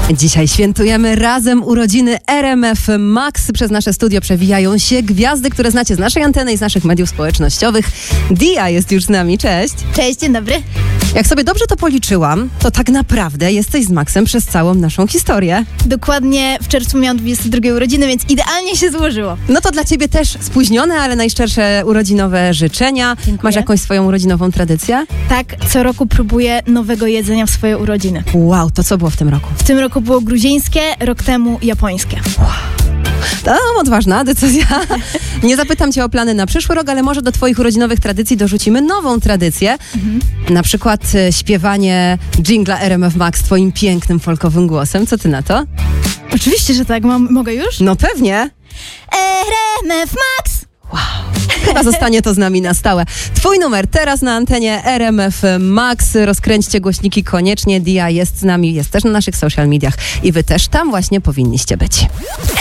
Dzisiaj świętujemy razem urodziny RMF Max. Przez nasze studio przewijają się gwiazdy, które znacie z naszej anteny i z naszych mediów społecznościowych. Dia jest już z nami, cześć. Cześć, dzień dobry. Jak sobie dobrze to policzyłam, to tak naprawdę jesteś z Maxem przez całą naszą historię. Dokładnie w czerwcu miałam 22 urodziny, więc idealnie się złożyło. No to dla ciebie też spóźnione, ale najszczersze urodzinowe życzenia. Dziękuję. Masz jakąś swoją urodzinową tradycję? Tak, co roku próbuję nowego jedzenia w swoje urodziny. Wow, to co było w tym roku? W tym roku było gruzińskie, rok temu japońskie. To odważna decyzja. Nie zapytam cię o plany na przyszły rok, ale może do twoich urodzinowych tradycji dorzucimy nową tradycję. Na przykład śpiewanie dżingla RMF Max twoim pięknym folkowym głosem. Co ty na to? Oczywiście, że tak. Mogę już? No pewnie. RMF Max! Chyba zostanie to z nami na stałe. Twój numer teraz na antenie RMF Max. Rozkręćcie głośniki koniecznie. Dia jest z nami, jest też na naszych social mediach i wy też tam właśnie powinniście być.